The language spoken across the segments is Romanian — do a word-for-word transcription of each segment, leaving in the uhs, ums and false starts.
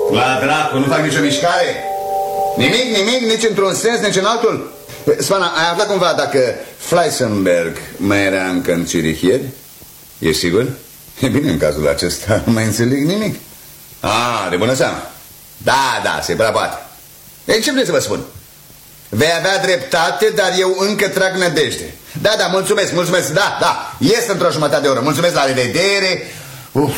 La dracu, nu fac nicio mișcare? Nimic, nimic, nici într-un sens, nici în altul? Svana, ai aflat cumva dacă Fleisenberg mai era încă în Zurich ieri? Ești sigur? E bine, în cazul acesta nu mai înțeleg nimic. Ah, de bună seamă. Da, da, se prea poate. Ei, ce vreți să vă spun? Vei avea dreptate, dar eu încă trag nădejde. Da, da, mulțumesc, mulțumesc, da, da. Ies într-o jumătate de oră, mulțumesc, la revedere. Uf.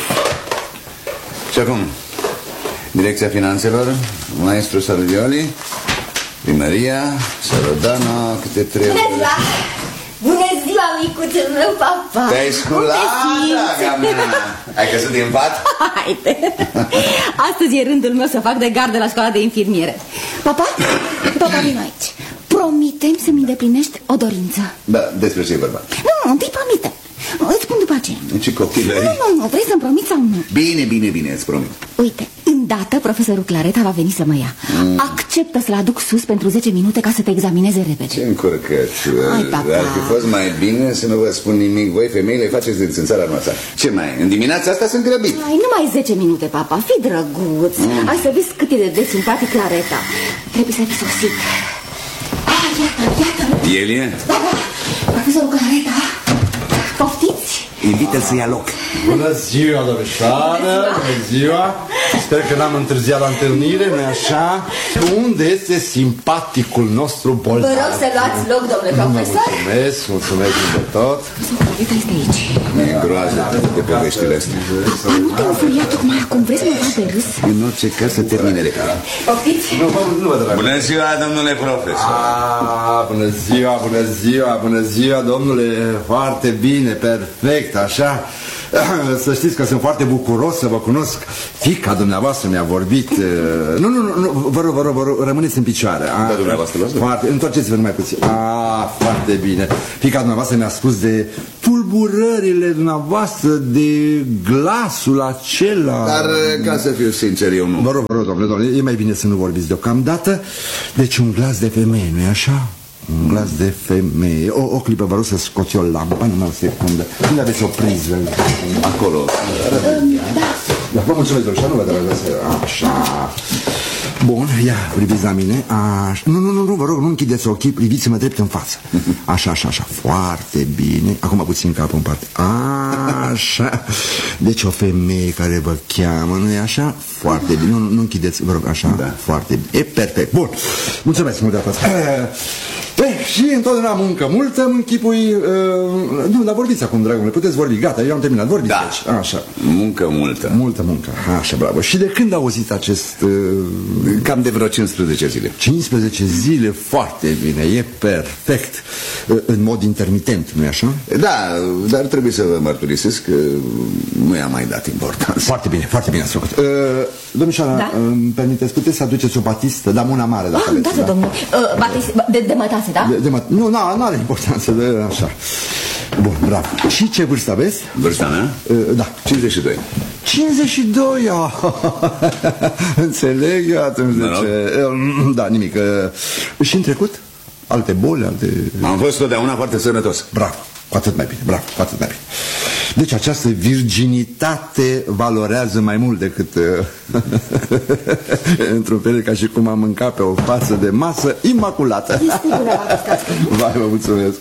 Și acum, Direcția Finanțelor, Maestru Salvioli, Primăria, Salodana, câte trebuie. Bună ziua! Bună ziua, micuțul meu, papa! Te-ai sculat, draga mea! Ai căzut din pat? Haide! Astăzi e rândul meu să fac de gardă la școala de infirmiere. Papa, papa, vin aici. Promitem să-mi îndeplinești o dorință. Da, despre ce e vorba? Nu, nu, întâi promite. Îți spun după aceea. Ce copilării? Nu, nu, nu, vrei să-mi promiți sau nu? Bine, bine, bine, îți promit. Uite, îndată profesorul Clareta va veni să mă ia. mm. Acceptă să-l aduc sus pentru zece minute ca să te examineze repede. Ce încurcăciune. Ar fi fost mai bine să nu vă spun nimic. Voi, femeile, faceți din țara noastră. Ce mai? În dimineața asta sunt grăbit. Ai, numai zece minute, papa, fi drăguț. mm. Ai să vezi cât e de de simpatic Clareta. Trebuie să fii sosit. Ah, iată, iată. El e? Da, da, profesorul Clareta. Poftiți? Invită-l să ia loc. Bună ziua, domnișoară, bună ziua. Sper că n-am întârziat la întâlnire, nu-i așa? Unde este simpaticul nostru bolnav? Vă rog să luați loc, domnule profesor. Mulțumesc, mulțumesc de tot. Clareta este aici. E groază de poveștile astea. A, nu te înfuria tocmai acum, vrei să mă fac pe râs? În orice caz să termine repede. Poftiți? Nu, nu vă drag. Bună ziua, domnule profesor. Ah, bună ziua, bună ziua, bună ziua, domnule. Foarte bine, perfect, așa. Să știți că sunt foarte bucuros să vă cunosc. Fiica dumneavoastră mi-a vorbit. Nu, nu, nu, vă rog, vă rog, vă rog, rămâneți în picioare. Da, dumneavoastră, foarte, întorceți-vă numai puțin. Ah, foarte bine. Fiica dumneavoastră mi-a spus de tulburările dumneavoastră, de glasul acela. Dar, ca să fiu sincer, eu nu. Vă rog, vă rog, domnule, domnule, e mai bine să nu vorbiți deocamdată. Deci un glas de femeie, nu-i așa? Un glas de femeie. O, o clipă, vă rog să scoți o lampă, numai o secundă. Unde aveți o priză? Acolo. Da. Da, vă mulțumesc, domnule, nu vă dragă. Așa. Bun, ia, priviți la mine. Așa. Nu, nu, nu, nu, vă rog, nu închideți ochii, priviți-mă drept în față. Așa, așa, așa, foarte bine. Acum puțin capul în parte. Așa. Deci o femeie care vă cheamă, nu e așa? Foarte bine, nu, nu închideți, vă rog, așa, da. Foarte bine, e perfect. Bun, mulțumesc mult de atât. Eh, și întotdeauna muncă multă, mă închipui. uh, Nu, dar vorbiți acum, dragule, puteți vorbi, gata, eu am terminat, vorbiți. Da, aici. Așa. Muncă multă. Multă muncă, așa, bravo. Și de când auziți acest... Uh... Cam de vreo cincisprezece zile. cincisprezece zile, foarte bine, e perfect. uh, În mod intermitent, nu-i așa? Da, dar trebuie să vă mărturisesc că nu i-am mai dat importanță. Foarte bine, foarte bine ați făcut. uh, Domnișoara, Da? îmi permiteți, puteți să aduceți o batistă, dar una mare, dacă Ah, aveți, da, da? domnule. Uh, batis, de, de mătase, da? De, de, nu, nu are importanță, de, așa. Bun, bravo. Și ce vârstă aveți? Vârsta mea? Uh, da. cincizeci și doi. cincizeci și doi, ah, înțeleg eu atunci de ce. Uh, da, nimic. Uh, și în trecut? Alte boli, alte... Am fost totdeauna foarte sănătos. Bravo, cu atât mai bine, bravo, cu atât mai bine. Deci această virginitate valorează mai mult decât uh, într-un fel ca și cum am mâncat pe o față de masă imaculată. Vai, vă mulțumesc.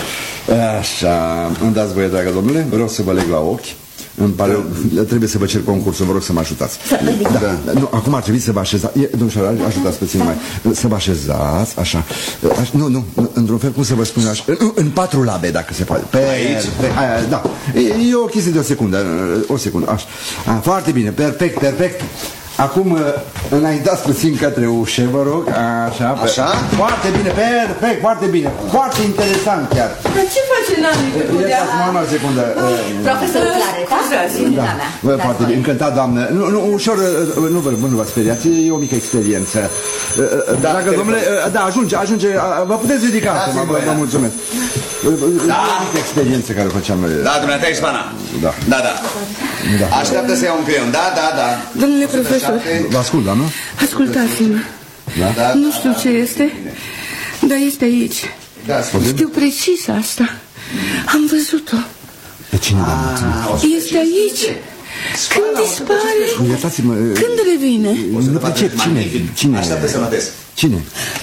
Așa, îmi dați voie, dragă domnule, vreau să vă leg la ochi. Îmi pare, da. Trebuie să vă cer concursul, vă rog să mă ajutați. Da, da. Nu, acum ar trebui să vă așezați. Domnule, ajutați puțin da. mai. Să vă așezați, așa. Aș, nu, nu, într-un fel, cum să vă spun așa. În, în patru labe, dacă se poate. Pe aici? Pe, aia, da. E, e o chestie de o secundă. O secundă, așa. A, foarte bine, perfect, perfect. Acum înaintați puțin către ușe, vă rog. Așa, așa? Foarte bine, perfect, foarte bine. Foarte interesant chiar. Dar ce face nani? Iertați, mă, o secundă. Profesorul Clareta? Da, bă, foarte bine, încântat, doamnă. Nu, nu, ușor, nu vă, nu vă speriați, e o mică experiență. Dragă domnule, da, ajunge, ajunge, vă puteți ridica acum, vă mulțumesc. Da. E o mică experiență care o făceam noi. Da, dumneata e Spana. Da. Da, da. Așteaptă să iau un creion, da, da, da. Domnule profesor, vă ascult, doamnă? ascultați-mă. Da? Nu știu ce este, dar este aici. Da, știu precis asta. Am văzut-o. Pe cine, doamnă? Este aici. Când dispare? Iertați-mă. Când revine? Nu pricep. Cine? Cine? Așteaptă să notez. Cine?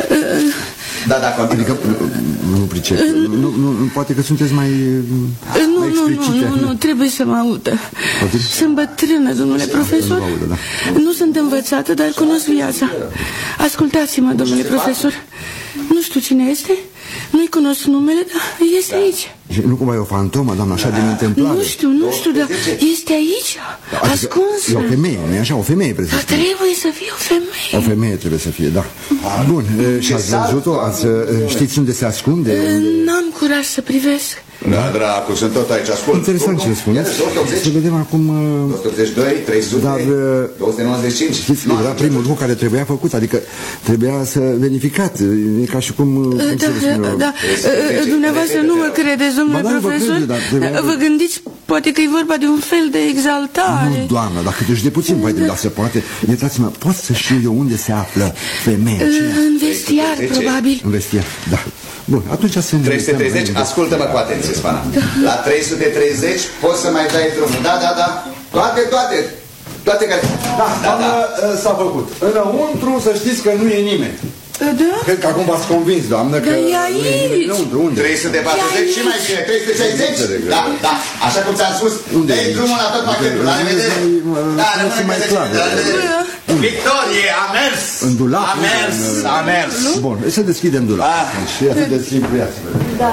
Da, da, continuă. Adică nu pricep. Nu, nu, poate că sunteți mai Nu, mai nu, explicite. nu, nu, trebuie să mă audă. Sunt bătrână, domnule profesor. audă, da. Nu sunt învățată, dar cunosc viața. Ascultați-mă, domnule profesor. Nu știu cine este, nu-i cunosc numele, dar este aici. Nu cumva e o fantomă, doamnă, așa din întâmplare? Nu știu, nu știu, dar este aici, ascunsă. E o femeie, nu-i așa? O femeie, Dar presupun. trebuie să fie o femeie. O femeie trebuie să fie, da. Bun, și ați văzut-o? Ați, știți unde se ascunde? N-am curaj să privesc. Da, dracu, sunt tot aici, ascult. Interesant ce spuneți. Să vedem acum... două sute optzeci și doi, trei sute, Dar, două sute nouăzeci și cinci. Știți, era primul lucru care trebuia făcut, adică trebuia să verificat. E ca și cum... cum Da, să vă spun eu, da, dumneavoastră nu mă credeți, domnule Ba da, vă profesor? crede, dar trebuia- Vă gândiți, poate că e vorba de un fel de exaltare. Nu, doamnă, dacă deci de puțin poate, dar se poate. Iertați-mă, pot să știu eu unde se află femeia aceea? În vestiar, probabil. În vestiar, da. Bun, atunci să ne trei sute treizeci, ascultă-mă cu atenție, Spana. La trei sute treizeci poți să mai dai drumul. Da, da, da. Toate, toate. Toate care... Da, doamnă, s-a făcut. Înăuntru să știți că nu e nimeni. Da? Cred că acum v-ați convins, doamnă, că... Dar e nu aici. Înăuntru, unde? trei sute patruzeci și mai bine, trei sute șaizeci? Da, da, așa cum ți-am spus, Unde dai e? drumul la tot pachetul, la revedere. Da, Nu se mai rămâne clar. la revedere. Victorie, a mers! În dulap? A mers, a mers. Bun, să deschidem dulapul. Ah. Și e atât de simplu, iați-vă. Da.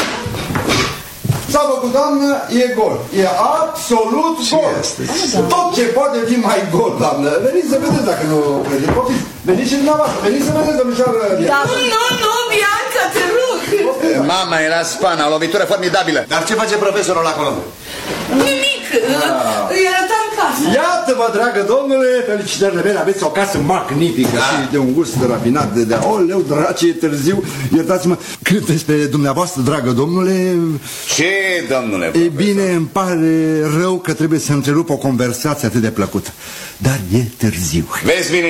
S-a făcut, doamnă, e gol. E absolut gol. Tot ce poate fi mai gol, doamnă. Veniți să vedeți dacă nu credeți. Poftiți, veniți și dumneavoastră. Veniți să vedeți, domnișoară. Da. Nu, nu, nu, Bianca, te rog. Mama, era Spana, o lovitură formidabilă. Dar ce face profesorul acolo? Nimic, îi arătam casă. Iată-vă, dragă domnule, felicitările mele, aveți o casă magnifică și de un gust rafinat de, de oleu, drace, e târziu. Iertați-mă, cât despre dumneavoastră, dragă domnule. Ce, domnule? E bine, îmi pare rău că trebuie să întrerup o conversație atât de plăcută. Dar e târziu. Vezi, vine